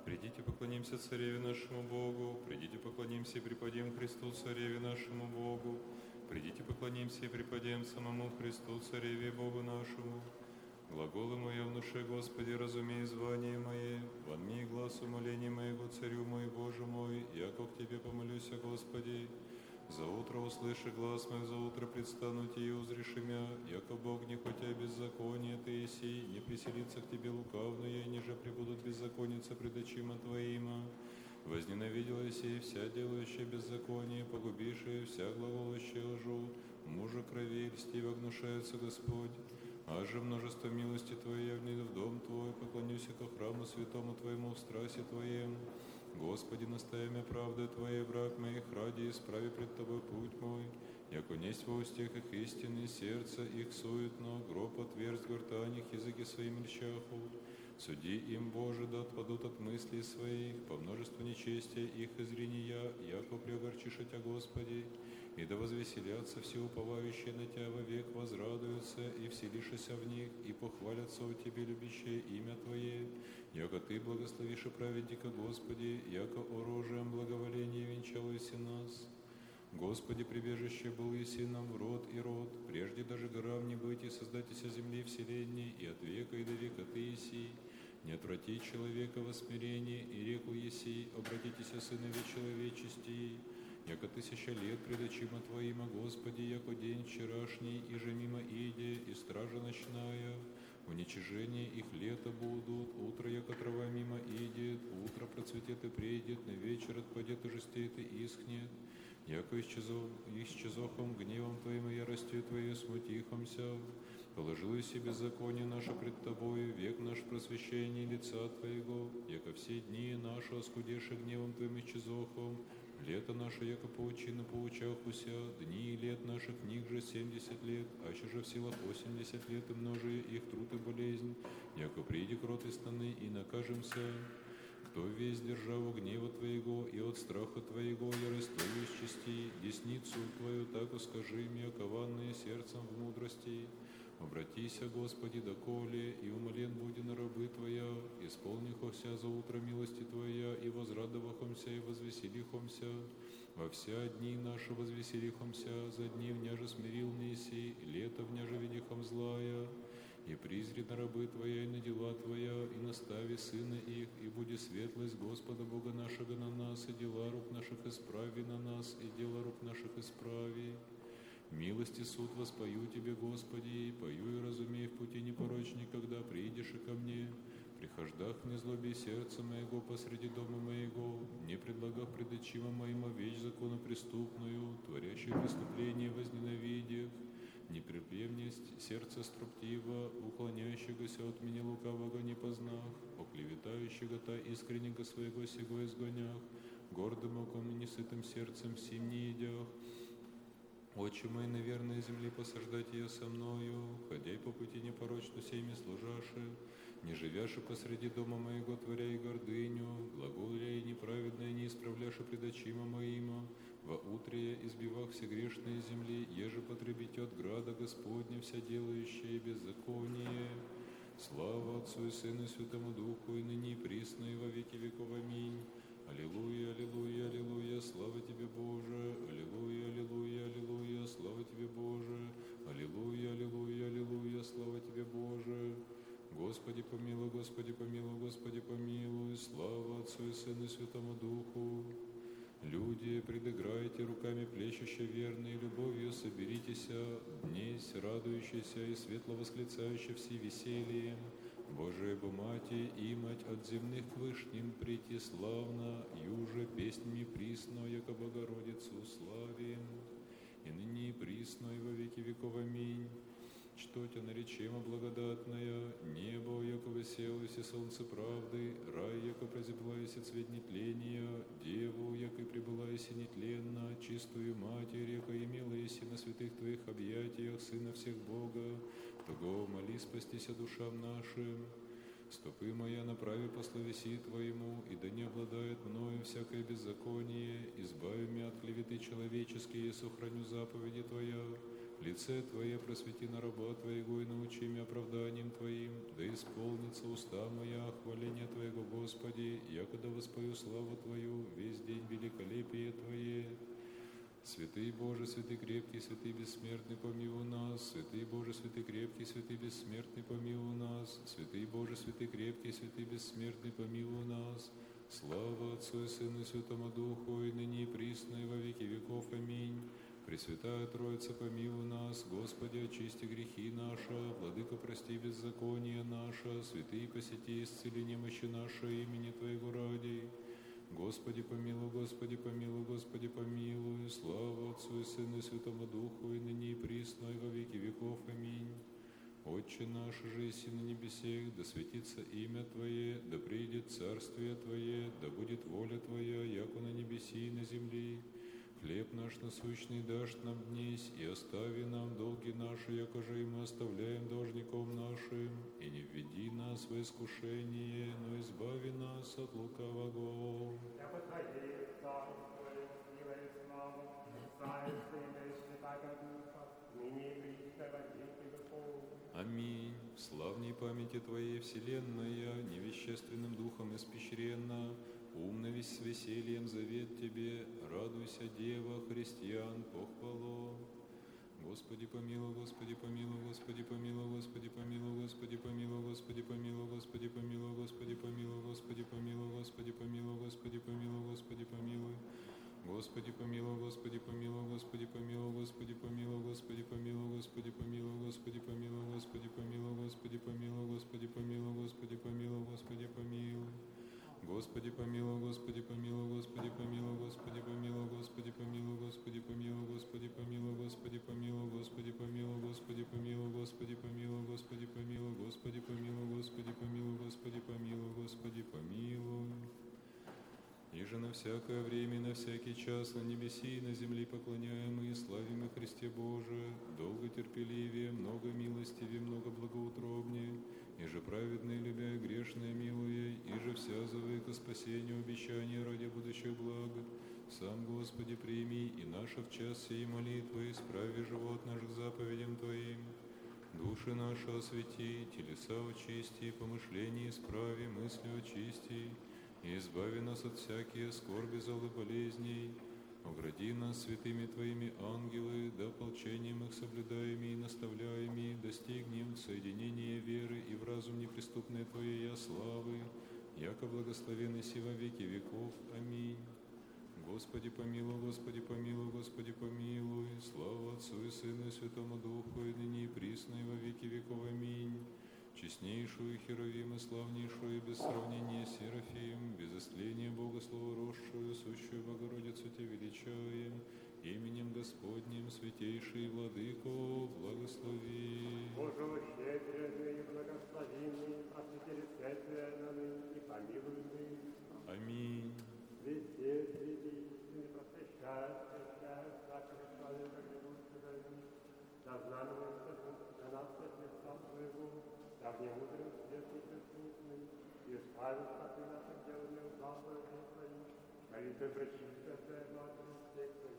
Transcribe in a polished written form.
Придите, поклонимся Цареве нашему Богу, придите, поклонимся и преподем Христу, Цареве нашему Богу, придите, поклонимся и преподем самому Христу, Цареве Богу нашему. Глаголы мои внуши, Господи, разумей звание мое, вонми глаз умоления моего, Царю мой, Боже мой, яко к Тебе помолюся, Господи. За утро услыши глаз мой, за утро предстану Тебе, узреши мя, яко Бог не хотя беззаконие Ты еси, не приселится к Тебе лукавное, ниже прибудут беззаконницы пред очима Твоима. Возненавидела сей вся делающая беззаконие, погубившая вся глаголущая лжу, мужа крови льстиво гнушается Господь. Аже множество милости Твоей я внеду в дом Твой, поклонюсь ко храму святому Твоему в страсе Твоем. Господи, настави мя правды Твоей, враг моих ради, исправи пред Тобой путь мой, яко несть во устех их истины, сердце их суетно, гроб отверз гортань их, языки своим речаху. Суди им, Боже, да отпадут от мыслей своих, по множеству нечестия их изрения, яко приогорчишь Тя, Господи, и да возвеселятся все уповающие на Тя вовек, возрадуются и вселишися в них, и похвалятся у Тебе любящее имя Твое, яко Ты благословишь и праведника, Господи, яко оружием благоволения венчалуйся нас. Господи, прибежище был еси нам в род и род, прежде даже горам не быть и создатися земли вселенной, и от века и до века Ты еси. Не отврати человека во смирении, и реку еси, обратитеся, сынове человечести, яко 1000 лет пред очима Твоима, Господи, яко день вчерашний, и же мимо иде, и стража ночная, уничижение их лето будут, утро, яко трава мимо идет, утро процветет и придет, на вечер отпадет и жестеет и исхнет, яко исчезохом гневом Твоим и яростью Твоей смутихомся, положил себе беззаконие наше пред Тобою, век наш просвещение лица Твоего, яко все дни наши оскудеши гневом Твоим исчезохом, лето наше, яко паучина поучахуся, дни и лет наших книг же 70 лет, аще же в силах 80 лет и множие их труд и болезнь, яко приди крот из станы и накажемся. Кто весь державу гнева Твоего и от страха Твоего ярость Твою исчисти, десницу Твою так ускажи мне, кованные сердцем в мудрости. Обратися, Господи, доколе, и умолен буди на рабы Твоя, исполнихося за утро милости Твоя, и возрадовахомся, и возвеселихомся. Во вся дни наши возвеселихомся, за дни вняже смирил неси, лето вняже видихом злая. И призри на рабы Твоя, и на дела Твоя, и настави сына их, и буди светлость Господа Бога нашего на нас, и дела рук наших исправи на нас, и дела рук наших исправи. Милости суд воспою Тебе, Господи, пою и разумей в пути непорочный, когда придешь и ко мне. При хождах не злоби сердца моего посреди дома моего, не предлагах пред очима моим вещь законопреступную, творящую преступление возненавидев, неприплевность сердца строптива, уклоняющегося от меня лукавого не познах, оклеветающего та искреннего своего сего изгонях, гордым оком и несытым сердцем сим не едях. Очи мои на верной земле посаждать ее со мною, ходяй по пути непорочно всеми служаши, не живяши посреди дома моего, творяй гордыню, глаголя и неправедное не исправляши пред очима моима, во утре избивах все грешные земли, еже потребите от града Господня вся делающая беззаконие. Слава Отцу и Сыну и Святому Духу, и ныне и присно, и во веки веков. Аминь. Аллилуйя, аллилуйя, аллилуйя, слава Тебе, Боже, аллилуйя, аллилуйя, аллилуйя, слава Тебе, Боже, аллилуйя, аллилуйя, аллилуйя, слава Тебе, Боже. Господи помилуй, Господи помилуй, Господи помилуй, слава Отцу и Сыну и Святому Духу. Люди, предыграйте руками плещущие верные, любовью соберитеся, днесь радующийся и светло восклицающий все весельем. Божия бы Мати, и Мать от земных к вышним прийти славно, юже песнями присно, яко Богородицу славим, и ныне и присно, и во веки веков. Аминь. Что Тя наречемо благодатная, небо, яко выселось, и солнце правды, рай, яко прозеблась, и цвет нетления, деву, яко прибыла, и нетленно, чистую Матерь, яко имела, еси на святых Твоих объятиях, Сына всех Бога, того моли спастися душам нашим. Стопы моя направи по словеси Твоему, и да не обладает мною всякое беззаконие, избави меня от клеветы человеческие, и сохраню заповеди Твоя. Лице Твое просвети на раба Твоего, и научи меня оправданием Твоим, да исполнится уста моя хваления Твоего, Господи, якогда воспою славу Твою, весь день великолепие Твое. Святый Боже, святый крепкий, святый бессмертный, помилуй нас. Святый Боже, святый крепкий, святый бессмертный, помилуй нас. Святый Боже, святый крепкий, святый бессмертный, помилуй нас. Слава Отцу и Сыну и Святому Духу, и ныне и присно, и во веки веков. Аминь. Пресвятая Троица, помилуй нас. Господи, очисти грехи наши. Владыка, прости беззаконие наше. Святые, посети, исцели немощи наши имени Твоего ради. Господи, помилуй, Господи, помилуй, Господи, помилуй. Слава Отцу и Сыну и Святому Духу, и ныне и присно, и во веки веков. Аминь. Отче наш, же еси на небесех, да светится имя Твое, да придет царствие Твое, да будет воля Твоя, яко на небеси и на земли. Хлеб наш насущный дашь нам днесь, и остави нам долги наши, яко же и мы оставляем должником нашим. И не введи нас во искушение, но избави нас от лукавого. Аминь. В славней памяти Твоей вселенная, невещественным духом испещрена, умно весь с весельем завет Тебе, радуйся, Дева, христиан, похвало. Господи, помилуй, Господи, помилуй, Господи, помилуй, Господи, помилуй, Господи, помилуй, Господи, помилуй, Господи, помилуй, Господи, помилуй, Господи, помилуй, Господи, помилуй, Господи, помилуй, Господи, помилуй. Господи, помилуй, Господи, помилуй, Господи, помилуй, Господи, помилуй, Господи, помилуй, Господи, помилуй, Господи, помилуй, Господи, помилуй, Господи, помилуй, Господи, помилуй, Господи, помилуй, Господи, помилуй. Господи, помилуй, Господи, помилуй, Господи, помилуй, Господи, помилуй, Господи, помилуй, Господи, помилуй, Господи, помилуй, Господи, помилуй, Господи, помилуй, Господи, помилуй, Господи, помилуй, Господи, помилуй, Господи, помилуй, Господи, помилуй, Господи, помилуй, Господи, помилуй. Иже на всякое время и на всякий час на небеси и на земле поклоняемые, славимы Христе Боже, долго терпеливее, много милостивее, много благоутробнее, иже праведные любя и грешные милуя, иже вся зовы ко спасению обещания ради будущих благ. Сам, Господи, прими и наша в час сей молитвы, исправи живот наш к заповедям Твоим. Души наши освети, телеса очисти, помышления исправи, мысли очисти, и избави нас от всякие скорби, злы, болезней. Огради нас святыми Твоими ангелы, да ополчением их соблюдаеми и наставляеми, достигнем соединения веры и в разум неприступной Твоей славы, яко благословенный си во веки веков. Аминь. Господи, помилуй, Господи, помилуй, Господи, помилуй. Слава Отцу и Сыну и Святому Духу, и ныне и присно, и во веки веков. Аминь. Честнейшую Херувим и славнейшую без сравнения Серафим, без истления Бога словоросшую, сущую Богородицу Те величаем, именем Господним, святейший Владыко, благослови. Божьего щедрый и благословенный, просветили светлые на ныне и помилуй ныне. Аминь. Везде среди истины просвещай, всякого человека, грядущего за ним, да знаменуется для нас от лица Твоего, да внемудрым светлым присутствием, и исправится Ты наших дел не заповедей Твоих, молитвы пречистая Твоя Матерь, всех